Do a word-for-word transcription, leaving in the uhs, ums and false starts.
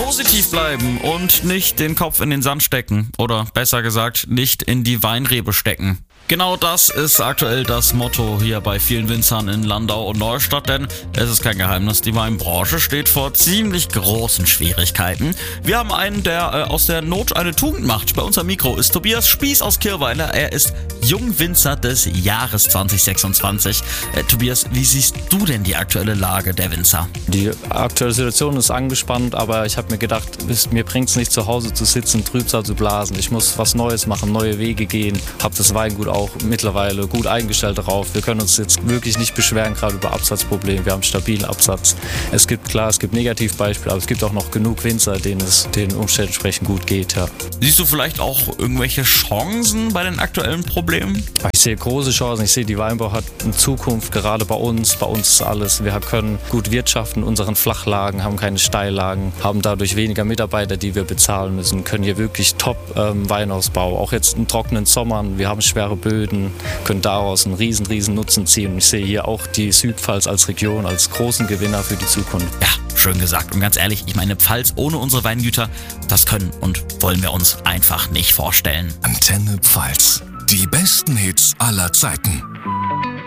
Positiv bleiben und nicht den Kopf in den Sand stecken. Oder besser gesagt, nicht in die Weinrebe stecken. Genau das ist aktuell das Motto hier bei vielen Winzern in Landau und Neustadt, denn es ist kein Geheimnis, die Weinbranche steht vor ziemlich großen Schwierigkeiten. Wir haben einen, der äh, aus der Not eine Tugend macht. Bei uns am Mikro ist Tobias Spieß aus Kirweiler. Er ist Jungwinzer des Jahres zwanzig sechsundzwanzig. Äh, Tobias, wie siehst du denn die aktuelle Lage der Winzer? Die aktuelle Situation ist angespannt, aber ich habe mir gedacht, mir bringt es nicht zu Hause zu sitzen, Trübsal zu blasen. Ich muss was Neues machen, neue Wege gehen, habe das Weingut auch mittlerweile gut eingestellt darauf. Wir können uns jetzt wirklich nicht beschweren, gerade über Absatzprobleme. Wir haben stabilen Absatz. Es gibt, klar, es gibt Negativbeispiele, aber es gibt auch noch genug Winzer, denen es den Umständen entsprechend gut geht. Ja. Siehst du vielleicht auch irgendwelche Chancen bei den aktuellen Problemen? Ich sehe große Chancen. Ich sehe, die Weinbau hat eine Zukunft, gerade bei uns. Bei uns ist alles. Wir können gut wirtschaften in unseren Flachlagen, haben keine Steillagen, haben dadurch weniger Mitarbeiter, die wir bezahlen müssen, können hier wirklich top ähm, Weinausbau. Auch jetzt in trockenen Sommern. Wir haben schwere Böden, können daraus einen riesen, riesen Nutzen ziehen. Und ich sehe hier auch die Südpfalz als Region, als großen Gewinner für die Zukunft. Ja, schön gesagt. Und ganz ehrlich, ich meine, Pfalz ohne unsere Weingüter, das können und wollen wir uns einfach nicht vorstellen. Antenne Pfalz. Die besten Hits aller Zeiten.